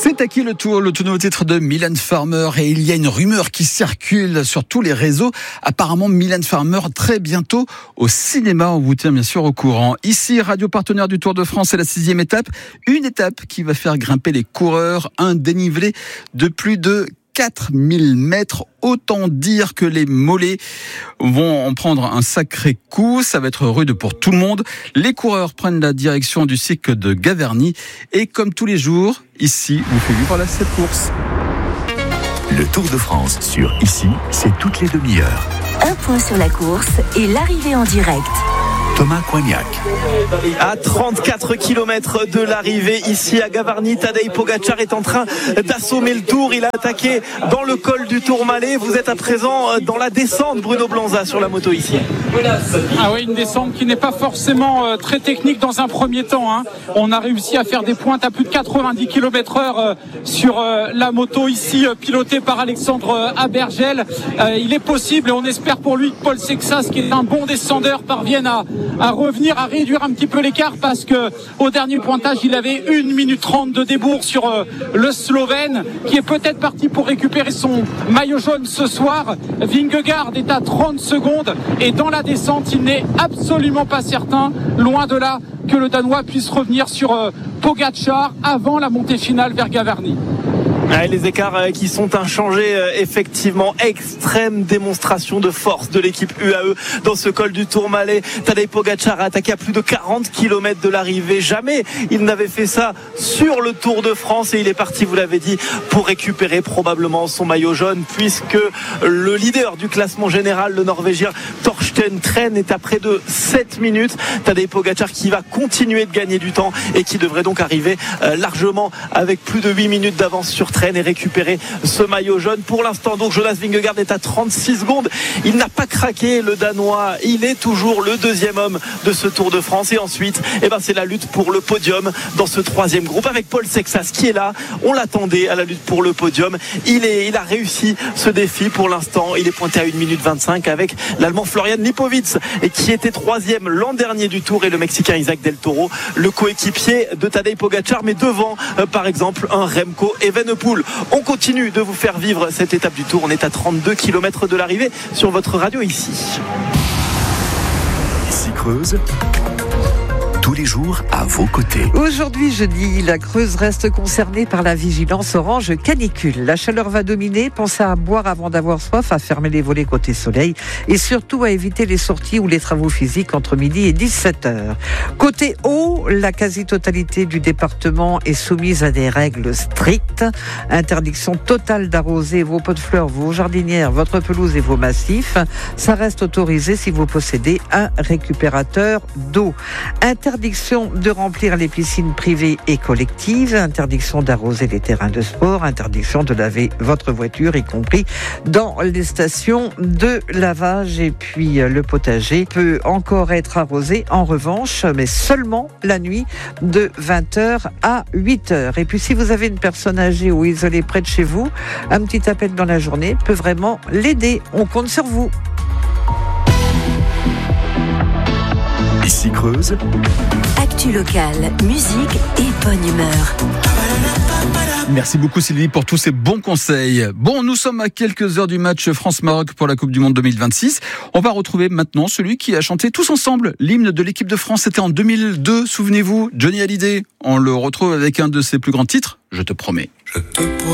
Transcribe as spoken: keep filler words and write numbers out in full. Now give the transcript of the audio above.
C'est à qui le tour, le tout nouveau titre de Mylène Farmer, et il y a une rumeur qui circule sur tous les réseaux. Apparemment, Mylène Farmer très bientôt au cinéma. On vous tient bien sûr au courant. Ici, radio partenaire du Tour de France, c'est la sixième étape. Une étape qui va faire grimper les coureurs, un dénivelé de plus de quatre mille mètres. Autant dire que les mollets vont en prendre un sacré coup. Ça va être rude pour tout le monde. Les coureurs prennent la direction du cycle de Gaverny. Et comme tous les jours, ici, vous fait vivre la cette course. Le Tour de France sur Ici, c'est toutes les demi-heures. Un point sur la course et l'arrivée en direct. Thomas Coignac. À trente-quatre kilomètres de l'arrivée, ici à Gavarnie, Tadej Pogačar est en train d'assommer le Tour. Il a attaqué dans le col du Tourmalet. Vous êtes à présent dans la descente, Bruno Blanza, sur la moto ici. Ah oui, une descente qui n'est pas forcément euh, très technique dans un premier temps. Hein. On a réussi à faire des pointes à plus de quatre-vingt-dix kilomètres heure euh, sur euh, la moto ici, euh, pilotée par Alexandre euh, Abergel. Euh, il est possible, et on espère pour lui, que Paul Sexas, qui est un bon descendeur, parvienne à à revenir, à réduire un petit peu l'écart, parce que au dernier pointage, il avait une minute trente de débours sur euh, le Slovène, qui est peut-être parti pour récupérer son maillot jaune ce soir. Vingegaard est à trente secondes, et dans la descente, il n'est absolument pas certain, loin de là, que le Danois puisse revenir sur euh, Pogačar avant la montée finale vers Gavarnie. Ouais, les écarts euh, qui sont inchangés, euh, effectivement, extrême démonstration de force de l'équipe U A E dans ce col du Tourmalet. Tadej Pogačar a attaqué à plus de quarante kilomètres de l'arrivée. Jamais il n'avait fait ça sur le Tour de France, et il est parti, vous l'avez dit, pour récupérer probablement son maillot jaune, puisque le leader du classement général, le Norvégien Torsten Tren, est à près de sept minutes. Tadej Pogačar qui va continuer de gagner du temps et qui devrait donc arriver euh, largement avec plus de huit minutes d'avance sur Tren et récupérer ce maillot jaune. Pour l'instant, donc, Jonas Vingegaard est à trente-six secondes. Il n'a pas craqué, le Danois. Il est toujours le deuxième homme de ce Tour de France. Et ensuite, eh ben, c'est la lutte pour le podium dans ce troisième groupe, avec Paul Sexas qui est là. On l'attendait à la lutte pour le podium. Il est, il a réussi ce défi pour l'instant. Il est pointé à une minute vingt-cinq avec l'Allemand Florian Lipovitz, et qui était troisième l'an dernier du Tour, et le Mexicain Isaac Del Toro, le coéquipier de Tadej Pogačar, mais devant, euh, par exemple, un Remco Evenepoel. On continue de vous faire vivre cette étape du Tour. On est à trente-deux kilomètres de l'arrivée sur votre radio ici. Ici Creuse, tous les jours à vos côtés. Aujourd'hui, jeudi, la Creuse reste concernée par la vigilance orange canicule. La chaleur va dominer. Pensez à boire avant d'avoir soif, à fermer les volets côté soleil, et surtout à éviter les sorties ou les travaux physiques entre midi et dix-sept heures. Côté eau, la quasi-totalité du département est soumise à des règles strictes. Interdiction totale d'arroser vos pots de fleurs, vos jardinières, votre pelouse et vos massifs. Ça reste autorisé si vous possédez un récupérateur d'eau. Interdiction de remplir les piscines privées et collectives, interdiction d'arroser les terrains de sport, interdiction de laver votre voiture, y compris dans les stations de lavage. Et puis le potager peut encore être arrosé en revanche, mais seulement la nuit de vingt heures à huit heures. Et puis si vous avez une personne âgée ou isolée près de chez vous, un petit appel dans la journée peut vraiment l'aider. On compte sur vous. Ici Creuse. Actu locale, musique et bonne humeur. Merci beaucoup Sylvie pour tous ces bons conseils. Bon, nous sommes à quelques heures du match France-Maroc pour la Coupe du Monde deux mille vingt-six. On va retrouver maintenant celui qui a chanté tous ensemble l'hymne de l'équipe de France. C'était en deux mille deux, souvenez-vous, Johnny Hallyday. On le retrouve avec un de ses plus grands titres, Je te promets. Je te promets.